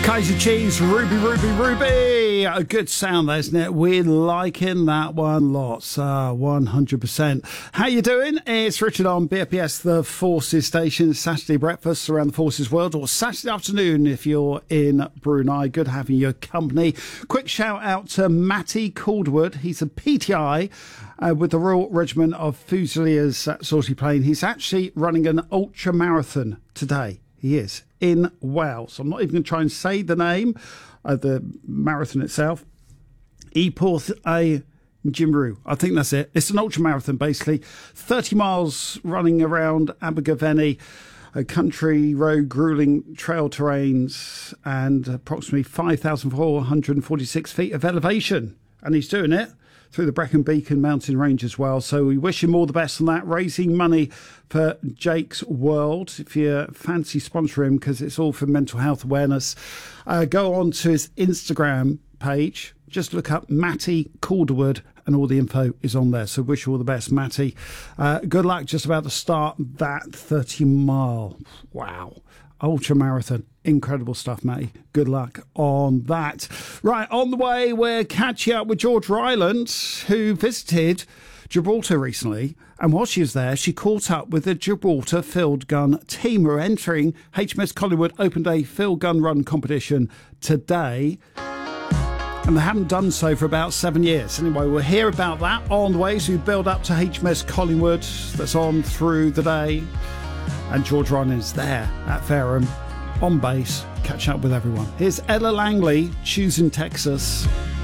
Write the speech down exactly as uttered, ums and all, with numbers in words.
Kaiser Cheese, Ruby, Ruby, Ruby. A good sound there, isn't it? We're liking that one lots, uh, one hundred percent. How you doing? It's Richard on B P S, the Forces Station. Saturday breakfast around the Forces world, or Saturday afternoon if you're in Brunei. Good having your company. Quick shout out to Matty Calderwood. He's a P T I uh, with the Royal Regiment of Fusiliers at Salisbury Plain. He's actually running an ultra marathon today. He is in Wales. I'm not even going to try and say the name of the marathon itself. Y Porth a Jimru. I think that's it. It's an ultra marathon, basically. thirty miles running around Abergavenny, a country road, grueling trail terrains, and approximately five thousand four hundred forty-six feet of elevation. And he's doing it through the Brecon Beacon mountain range as well. So we wish him all the best on that, raising money for Jake's World. If you fancy sponsoring him, because it's all for mental health awareness, uh, go on to his Instagram page. Just look up Matty Calderwood and all the info is on there. So wish you all the best, Matty. Uh, good luck just about to start that thirty mile. Wow. Ultra marathon. Incredible stuff, Matty. Good luck on that. Right, on the way, we're catching up with George Ryland, who visited Gibraltar recently. And while she was there, she caught up with the Gibraltar Field Gun team, who are entering H M S Collingwood Open Day Field Gun Run competition today. And they haven't done so for about seven years. Anyway, we'll hear about that on the way as we build up to H M S Collingwood. That's on through the day. And George Ryland is there at Fareham on base, catching up with everyone. Here's Ella Langley, Choosing Texas.